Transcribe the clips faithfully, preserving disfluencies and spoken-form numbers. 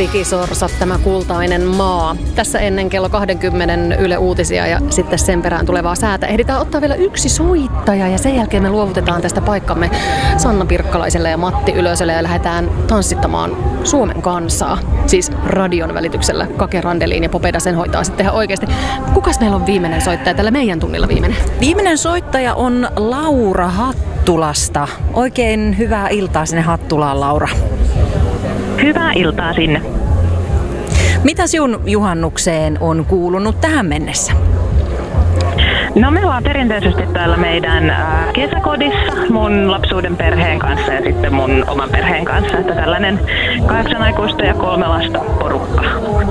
Rikisorsat, tämä kultainen maa. Tässä ennen kello kaksikymmentä Yle Uutisia ja sitten sen perään tulevaa säätä. Ehditään ottaa vielä yksi soittaja ja sen jälkeen me luovutetaan tästä paikkamme Sanna Pirkkalaiselle ja Matti Ylöselle ja lähdetään tanssittamaan Suomen kansaa. Siis radion välityksellä. Kake Randelin ja Popeda sen hoitaa sitten ihan oikeasti. Kukas meillä on viimeinen soittaja tällä meidän tunnilla viimeinen? Viimeinen soittaja on Laura Hattulasta. Oikein hyvää iltaa sinne Hattulaan, Laura. Hyvää iltaa sinne. Mitä sinun juhannukseen on kuulunut tähän mennessä? No me ollaan perinteisesti täällä meidän äh, kesäkodissa mun lapsuuden perheen kanssa ja sitten mun oman perheen kanssa. Että tällainen kahdeksan aikuista ja kolme lasta porukka.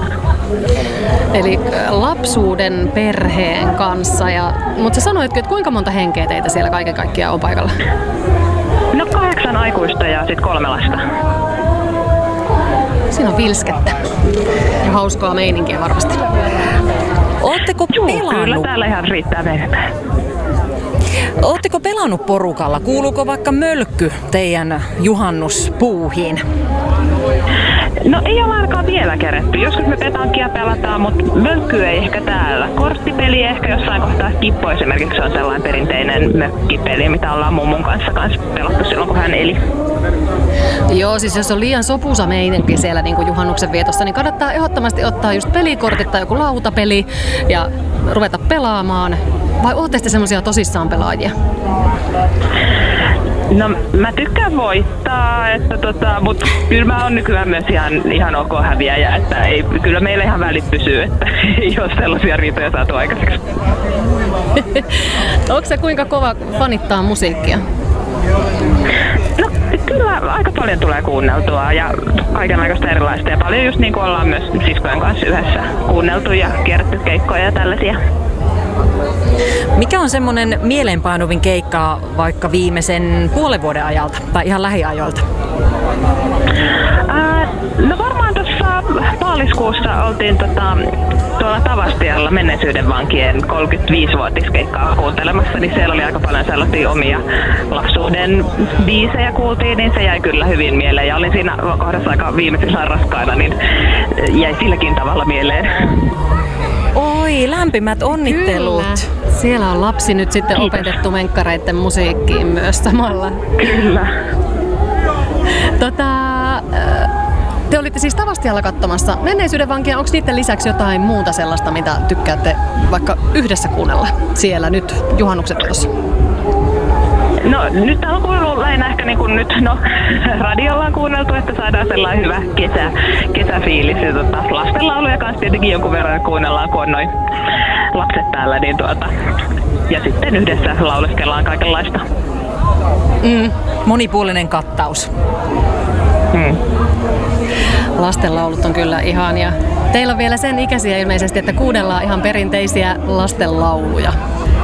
Eli lapsuuden perheen kanssa. Ja, mutta sä sanoitkin, että kuinka monta henkeä teitä siellä kaiken kaikkiaan on paikalla? No kahdeksan aikuista ja sitten kolme lasta. Siinä on vilskettä ja hauskaa meininkiä varmasti. Ootteko Juu, pelannut? Kyllä täällä ihan riittää meitä. Ootteko pelannut porukalla? Kuuluuko vaikka mölkky teidän juhannuspuuhiin? No ei ole ainakaan vielä keretty. Joskus me petankia pelataan, mutta mölkky ei ehkä täällä. Korttipeli ehkä jossain kohtaa. Kippo esimerkiksi on sellainen perinteinen mökkipeli, mitä ollaan mummun kanssa, kanssa pelattu silloin, kun hän eli. Joo, siis jos on liian sopuisa meininki siellä niin kuin juhannuksen vietossa, niin kannattaa ehdottomasti ottaa just pelikortit tai joku lautapeli ja ruveta pelaamaan. Vai ootte sitten semmoisia tosissaan pelaajia? No mä tykkään voittaa, että tota, mutta kyllä mä oon nykyään myös ihan, ihan ok häviäjä, että ei, kyllä meillä ihan välit pysyy, että ei ole sellaisia riitoja saatu aikaiseksi. Onko se kuinka kova fanittaa musiikkia? No kyllä aika paljon tulee kuunneltua ja kaikenlaista erilaista ja paljon just niin kuin ollaan myös siskojen kanssa yhdessä kuunneltu ja kierretty keikkoja ja tällaisia. Mikä on semmoinen mieleenpainuvin keikka vaikka viimeisen puolen vuoden ajalta tai ihan lähiajoilta? Ää, no varmaan tuossa maaliskuussa oltiin tota, tuolla Tavastialla Menneisyyden vankien kolmekymmentäviisivuotiskeikkaa kuuntelemassa, niin siellä oli aika paljon sellaisia omia lapsuuden biisejä kuultiin, niin se jäi kyllä hyvin mieleen ja olin siinä kohdassa aika viimeisillä raskaana, niin jäi silläkin tavalla mieleen. Oi, lämpimät onnittelut! Kyllä. Siellä on lapsi nyt sitten Kiitos. opetettu menkkareiden musiikkiin myös samalla. Kyllä. Tota, te olitte siis Tavastialla katsomassa Menneisyyden vankia. Onko niiden lisäksi jotain muuta sellaista, mitä tykkäätte vaikka yhdessä kuunnella siellä nyt juhannuksen tuossa? No nyt täällä on kuullut lähinnä ehkä niin kuin nyt, no radiolla on kuunneltu, että saadaan sellainen hyvä kesä, kesäfiilis. Ja tota, lastenlauluja kanssa tietenkin jonkun verran kuunnellaan, kun on noin lapset täällä. Niin tuota, ja sitten yhdessä lauleskellaan kaikenlaista. Mm, monipuolinen kattaus. Hmm. Lastenlaulut on kyllä ihania. Teillä on vielä sen ikäisiä ilmeisesti, että kuunnellaan ihan perinteisiä lastenlauluja.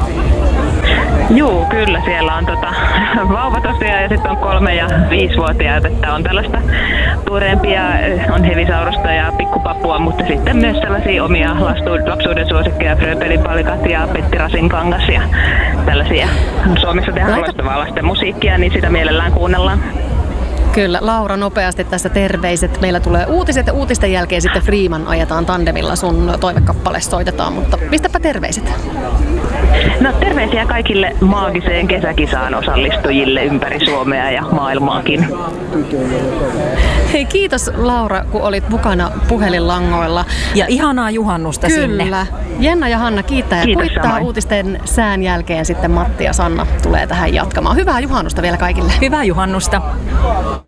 Juu, kyllä. Siellä on tota, vauva tosiaan ja sitten on kolme- ja viisivuotiaat, että on tällaista tuoreempia, on Hevisaurusta ja Pikkupapua, mutta sitten myös sellaisia omia lastu- lapsuuden suosikkeja, Fröbelin palikat ja Petti Rasinkangas ja tällaisia. Suomessa tehdään loistavaa lasten musiikkia, niin sitä mielellään kuunnellaan. Kyllä, Laura, nopeasti tässä terveiset. Meillä tulee uutiset ja uutisten jälkeen sitten Freeman ajetaan tandemilla. Sun toivekappale soitetaan, mutta pistäpä terveiset. No terveisiä kaikille maagiseen kesäkisaan osallistujille ympäri Suomea ja maailmaakin. Hei, kiitos Laura, kun olit mukana puhelinlangoilla. Ja ihanaa juhannusta Kyllä. sinne. Kyllä. Jenna ja Hanna kiittää ja Kiitos kuittaa samoin. uutisten sään jälkeen sitten Matti ja Sanna tulee tähän jatkamaan. Hyvää juhannusta vielä kaikille. Hyvää juhannusta.